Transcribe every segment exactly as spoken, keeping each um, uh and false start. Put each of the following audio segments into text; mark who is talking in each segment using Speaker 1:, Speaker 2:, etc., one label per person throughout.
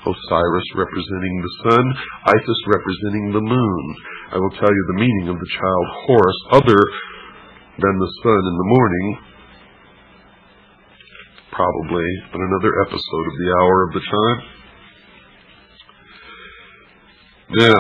Speaker 1: Osiris representing the sun, Isis representing the moon. I will tell you the meaning of the child Horus other than the sun in the morning, probably on another episode of the Hour of the Chime. Now,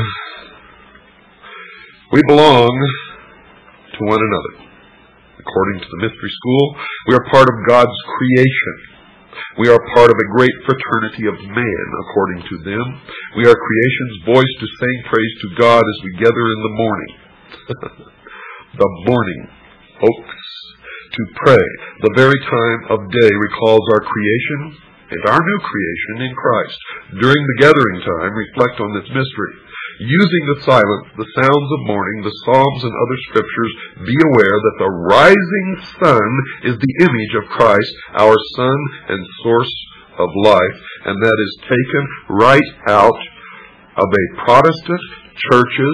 Speaker 1: we belong to one another. According to the Mystery School, we are part of God's creation. We are part of a great fraternity of man, according to them. We are creation's voice to sing praise to God as we gather in the morning. The morning, folks, to pray. The very time of day recalls our creation and our new creation in Christ. During the gathering time, reflect on this mystery. Using the silence, the sounds of morning, the Psalms and other scriptures, be aware that the rising sun is the image of Christ, our sun and source of life, and that is taken right out of a Protestant church's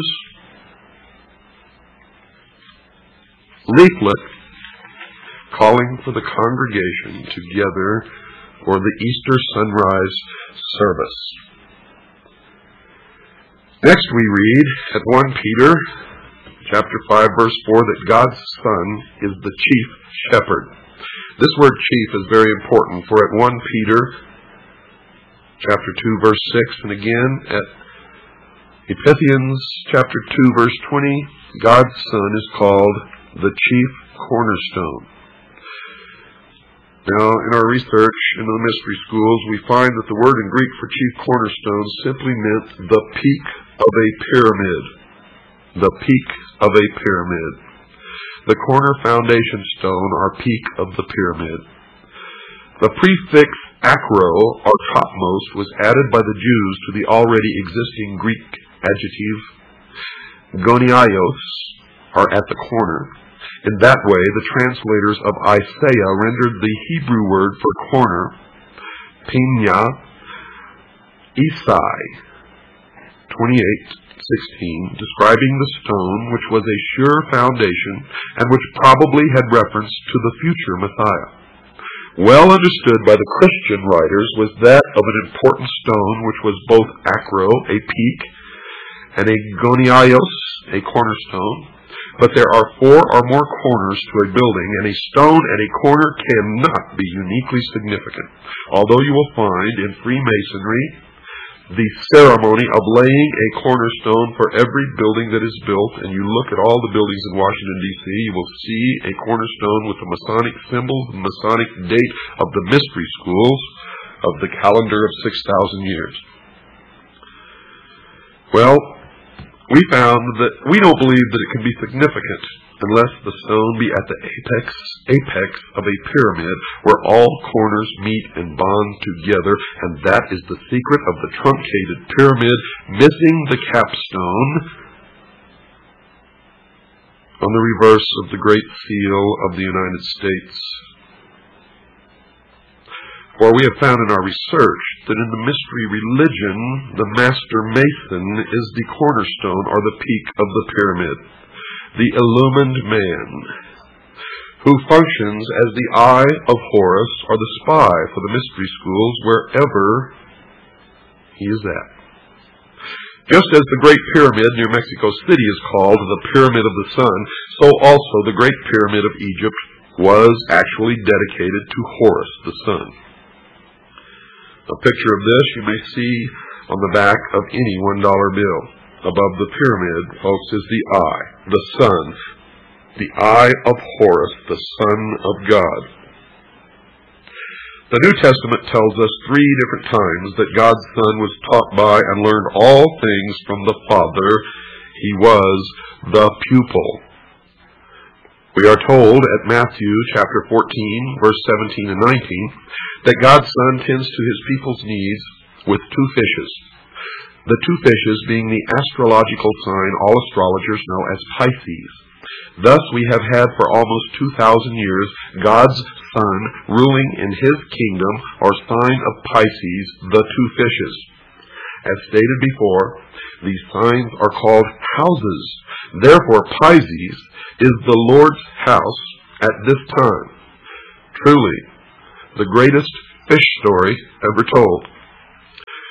Speaker 1: leaflet calling for the congregation together for the Easter sunrise service. Next we read at First Peter chapter five, verse four, that God's Son is the chief shepherd. This word chief is very important, for at First Peter chapter two, verse six, and again at Ephesians chapter two, verse twenty, God's Son is called the chief cornerstone. Now, in our research in the mystery schools, we find that the word in Greek for chief cornerstone simply meant the peak of a pyramid. The peak of a pyramid. The corner foundation stone, or peak of the pyramid. The prefix acro, or topmost, was added by the Jews to the already existing Greek adjective goniaios, or at the corner. In that way, the translators of Isaiah rendered the Hebrew word for corner, pinya, Isai, twenty-eight sixteen, describing the stone which was a sure foundation and which probably had reference to the future Messiah. Well understood by the Christian writers was that of an important stone which was both acro, a peak, and a goniaios, a cornerstone. But there are four or more corners to a building, and a stone at a corner cannot be uniquely significant. Although you will find in Freemasonry the ceremony of laying a cornerstone for every building that is built, and you look at all the buildings in Washington, D C, you will see a cornerstone with the Masonic symbol, the Masonic date of the mystery schools of the calendar of six thousand years. Well, we found that we don't believe that it can be significant unless the stone be at the apex apex of a pyramid where all corners meet and bond together, and that is the secret of the truncated pyramid, missing the capstone on the reverse of the Great Seal of the United States. For we have found in our research that in the mystery religion, the master mason is the cornerstone or the peak of the pyramid, the illumined man, who functions as the eye of Horus or the spy for the mystery schools wherever he is at. Just as the Great Pyramid near Mexico City is called the Pyramid of the Sun, so also the Great Pyramid of Egypt was actually dedicated to Horus the Sun. A picture of this you may see on the back of any one dollar bill. Above the pyramid, folks, is the eye, the sun, the eye of Horus, the Son of God. The New Testament tells us three different times that God's Son was taught by and learned all things from the Father. He was the pupil. We are told at Matthew chapter fourteen, verse seventeen and nineteen, that God's Son tends to his people's needs with two fishes. The two fishes being the astrological sign all astrologers know as Pisces. Thus we have had for almost two thousand years God's Son ruling in his kingdom, or sign of Pisces, the two fishes. As stated before, these signs are called houses. Therefore Pisces is the Lord's house at this time. Truly, the greatest fish story ever told.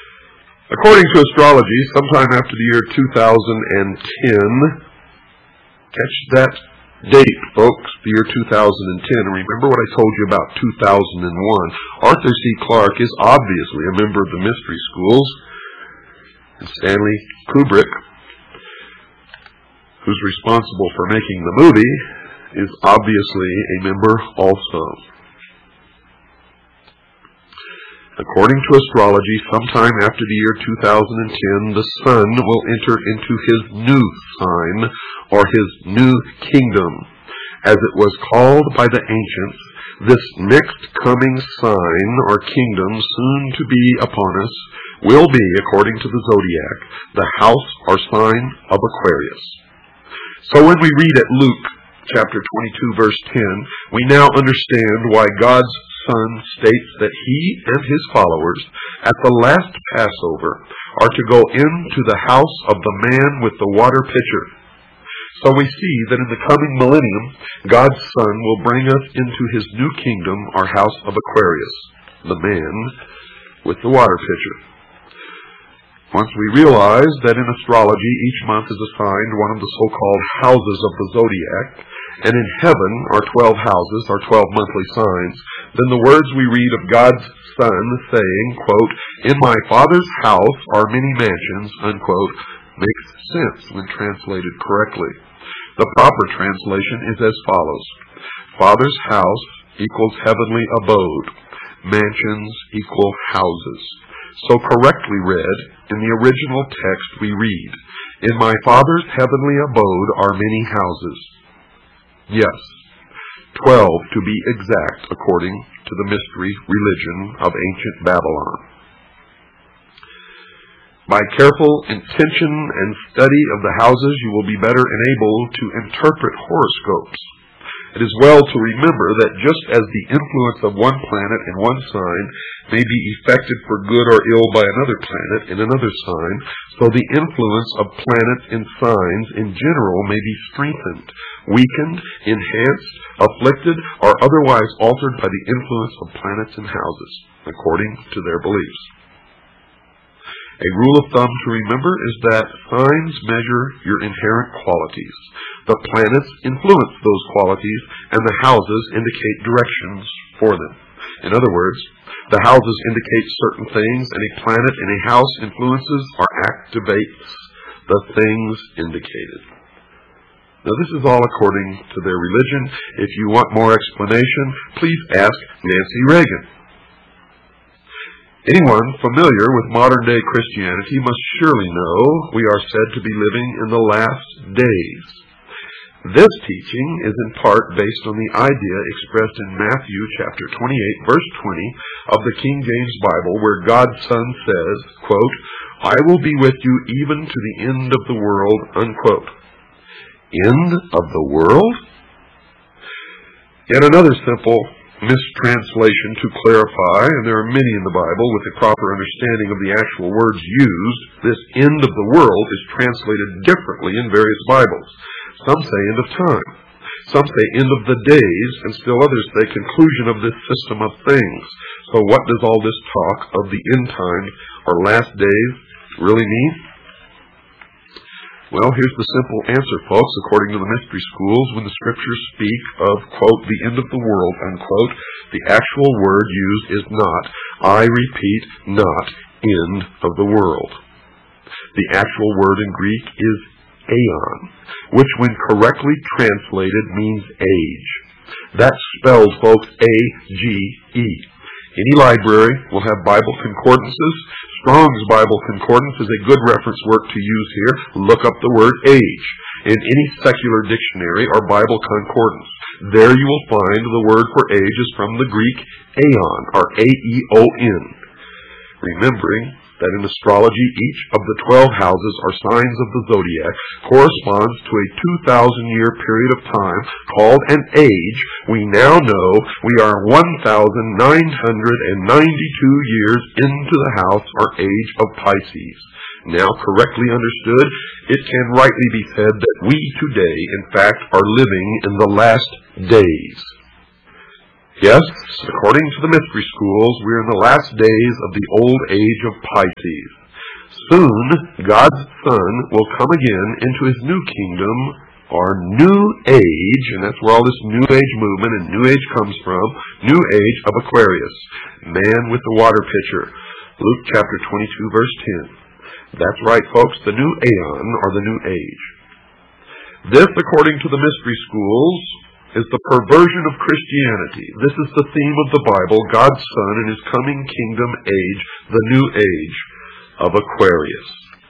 Speaker 1: According to astrology, sometime after the year two thousand ten, catch that date, folks, the year two thousand ten. And remember what I told you about two thousand one. Arthur C. Clarke is obviously a member of the Mystery Schools. And Stanley Kubrick, who's responsible for making the movie, is obviously a member also. According to astrology, sometime after the year two thousand ten, the sun will enter into his new sign, or his new kingdom. As it was called by the ancients, this next coming sign or kingdom soon to be upon us will be, according to the zodiac, the house or sign of Aquarius. So when we read at Luke chapter twenty-two, verse ten, we now understand why God's Son states that he and his followers at the last Passover are to go into the house of the man with the water pitcher. So we see that in the coming millennium, God's Son will bring us into his new kingdom, our house of Aquarius, the man with the water pitcher. Once we realize that in astrology each month is assigned one of the so-called houses of the zodiac, and in heaven are twelve houses, or twelve monthly signs, then the words we read of God's Son saying, quote, "In my Father's house are many mansions," unquote, makes sense when translated correctly. The proper translation is as follows: Father's house equals heavenly abode. Mansions equal houses. So correctly read, in the original text we read, "In my Father's heavenly abode are many houses." Yes, twelve to be exact, according to the mystery religion of ancient Babylon. By careful intention and study of the houses, you will be better enabled to interpret horoscopes. It is well to remember that just as the influence of one planet in one sign may be effected for good or ill by another planet in another sign, so the influence of planets in signs in general may be strengthened, weakened, enhanced, afflicted, or otherwise altered by the influence of planets and houses, according to their beliefs. A rule of thumb to remember is that signs measure your inherent qualities. The planets influence those qualities, and the houses indicate directions for them. In other words, the houses indicate certain things, and a planet in a house influences or activates the things indicated. Now, this is all according to their religion. If you want more explanation, please ask Nancy Reagan. Anyone familiar with modern-day Christianity must surely know we are said to be living in the last days. This teaching is in part based on the idea expressed in Matthew chapter twenty-eight, verse twenty of the King James Bible, where God's Son says, quote, "I will be with you even to the end of the world," unquote. End of the world? Yet another simple mistranslation to clarify, and there are many in the Bible with a proper understanding of the actual words used, this end of the world is translated differently in various Bibles. Some say end of time. Some say end of the days, and still others say conclusion of this system of things. So what does all this talk of the end times or last days really mean? Well, here's the simple answer, folks. According to the mystery schools, when the scriptures speak of, quote, the end of the world, unquote, the actual word used is not, I repeat, not, end of the world. The actual word in Greek is aeon, which when correctly translated means age. That's spelled, folks, A G E. Any library will have Bible concordances. Strong's Bible Concordance is a good reference work to use here. Look up the word age in any secular dictionary or Bible concordance. There you will find the word for age is from the Greek aeon, or A E O N. Remembering that in astrology each of the twelve houses or signs of the zodiac corresponds to a two thousand year period of time called an age, we now know we are one thousand nine hundred ninety-two years into the house or age of Pisces. Now correctly understood, it can rightly be said that we today, in fact, are living in the last days. Yes, according to the mystery schools, we are in the last days of the old age of Pisces. Soon, God's Son will come again into his new kingdom, or new age, and that's where all this New Age movement and New Age comes from, New Age of Aquarius, man with the water pitcher. Luke chapter twenty-two, verse ten. That's right, folks, the new aeon, or the new age. This, according to the mystery schools, is the perversion of Christianity. This is the theme of the Bible, God's Son and his coming kingdom age, the new age of Aquarius.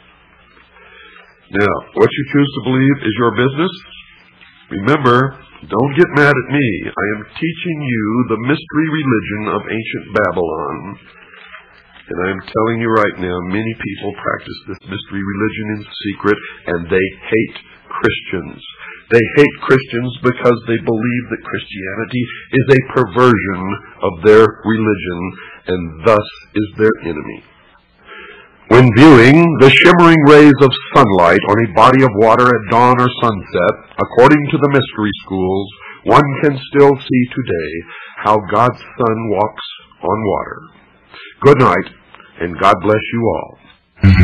Speaker 1: Now, what you choose to believe is your business. Remember, don't get mad at me. I am teaching you the mystery religion of ancient Babylon. And I am telling you right now, many people practice this mystery religion in secret, and they hate Christians. They hate Christians because they believe that Christianity is a perversion of their religion, and thus is their enemy. When viewing the shimmering rays of sunlight on a body of water at dawn or sunset, according to the mystery schools, one can still see today how God's Son walks on water. Good night, and God bless you all.